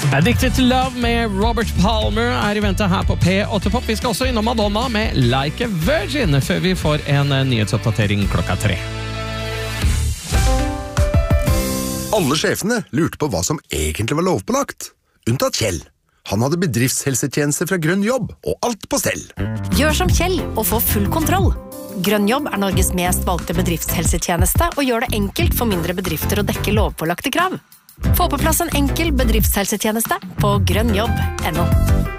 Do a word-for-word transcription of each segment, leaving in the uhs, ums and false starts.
Addicted to Love med Robert Palmer er i vente her på P åtte Pop. Vi skal også innom Madonna med Like a Virgin før vi får en nyhetsoppdatering klokka tre. Alle sjefene lurte på hva som egentlig var lovpålagt. Unntatt Kjell. Han hadde bedriftshelsetjeneste fra Grønn Jobb, og alt på stell. Gjør som Kjell og få full kontroll. Grønn Jobb er Norges mest valgte bedriftshelsetjeneste og gjør det enkelt for mindre bedrifter å dekke lovpålagte krav. Få på plass en enkel bedriftshelsetjeneste på grønnjobb punktum no.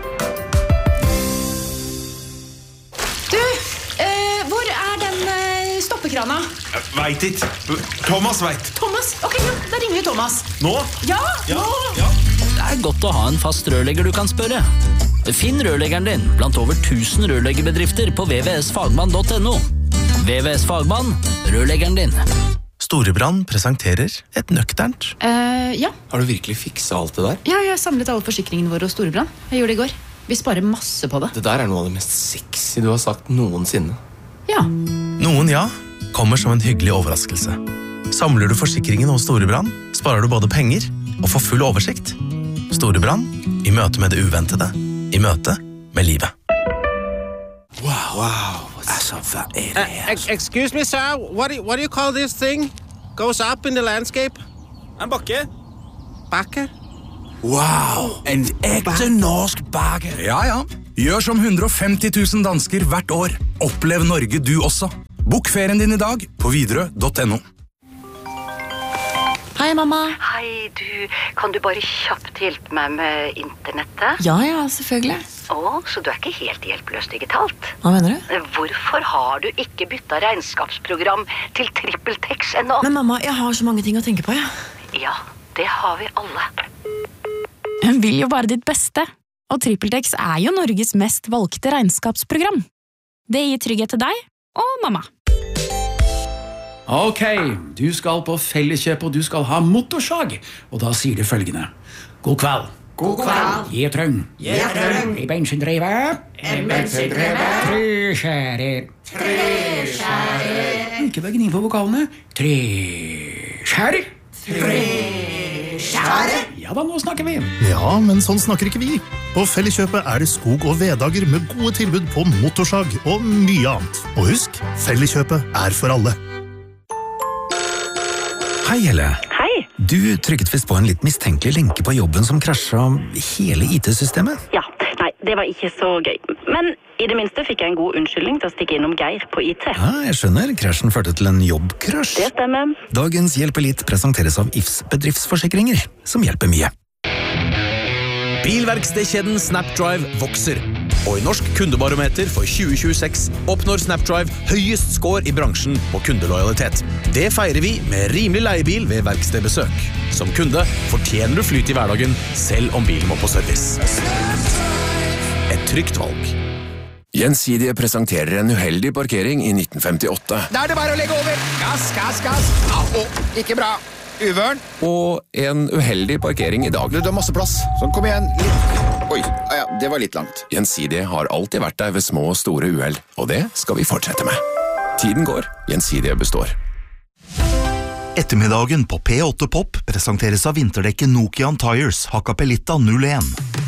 Du, eh, hvor er den eh, stoppekrana? Jeg vet ikke. Thomas vet. Thomas? Ok, ja, da ringer vi Thomas. Nå? Ja, Ja, nå! ja. Det er godt å ha en fast rørlegger du kan spørre. Finn rørleggeren din blant over tusen rørleggerbedrifter på v v s fagmann punktum no. V V S Fagmann, rørleggeren din. Storebrand presenterer et nøkternt. Eh, ja. Har du virkelig fikset alt det der? ja, jeg har samlet alle forsikringene våre hos Storebrand. Jeg gjorde det i går. Vi sparer masse på det. Det der er noe av det mest sexy du har sagt noensinne. Ja. Noen ja, kommer som en hyggelig overraskelse. Samler du forsikringen hos Storebrand, sparer du både penger og får full oversikt. Storebrand, i møte med det uventede, i møte med livet. Wow. Wow. Altså, hva er det her? Uh, excuse me, sir. What do, you, what do you call this thing? Goes up in the landscape? En bakke. Bakke? Wow, en ekte norsk bakke. Ja, ja. Gjør som hundre og femti tusen dansker hvert år. Opplev Norge du også. Bok ferien din i dag på Widerøe punktum no. Hei, mamma. Hei, du. Kan du bare kjapt hjelpe meg med internettet? Ja, ja, selvfølgelig. Å, så du er ikke helt hjelpeløs digitalt? Hva mener du? Hvorfor har du ikke byttet regnskapsprogram til TrippelTex ennå? Men mamma, jeg har så mange ting å tenke på, ja. Ja, det har vi alle. Hun vil jo bare ditt beste, og TrippelTex er jo Norges mest valgte regnskapsprogram. Det gir trygghet til deg og mamma. Ok, du skal på Felleskjøp og du skal ha motorsag, og da sier du følgende. God kveld. God kveld. Gjetrøng. Gjetrøng. I bensindrevet. En bensindrevet. Tre skjærer. Tre skjærer. Ikke bare gni på vokalene. Tre skjærer. Tre skjærer. Ja da, nå snakker vi. Ja, men sånn snakker ikke vi. På Felleskjøpet er det skog- og vedager med gode tilbud på motorsag og mye annet. Og husk, Felleskjøpet er for alle. Hei, Helle. Hei. Du trykket visst på en litt mistenkelig lenke på jobben som krasjet hele I T-systemet. Ja, nei, det var ikke så gøy. Men i det minste fikk jeg en god unnskyldning til å stikke innom Geir på I T. Ja, jeg skjønner. Krasjen førte til en jobbkrasj. Det stemmer. Dagens Hjelp Elite presenteres av I F S bedriftsforsikringer, som hjelper mye. Bilverkstedkjeden Snapdrive vokser. Og i Norsk kundebarometer for tjue tjueseks oppnår Snapdrive høyest score i bransjen på kundelojalitet. Det feirer vi med rimelig leiebil ved verkstedbesøk. Som kunde fortjener du flyt i hverdagen, selv om bilen må på service. Et trygt valg. Gjensidige presenterer en uheldig parkering i nitten femtiåtte. Da er det bare å legge over. Gass, gass, gass. Au, ikke bra. Uvørn. Og en uheldig parkering i dag. Du har masse plass. Sånn, kom igjen. Litt. Oi, ja, det var litt langt. Gjensidige har alltid vært der ved små og store uheld, og det skal vi fortsette med. Tiden går, Gjensidige består. Ettermiddagen på P åtte Pop presenteres av vinterdekket Nokian Tires Hakkapelitta null en.